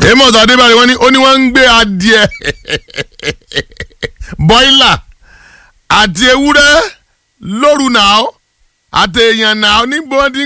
Amos Adébáyé wọ́n ní wọ́n ń gbé adìẹ bọ́ìlà àti ewúrẹ́ lóru náà àti èèyàn náà níbo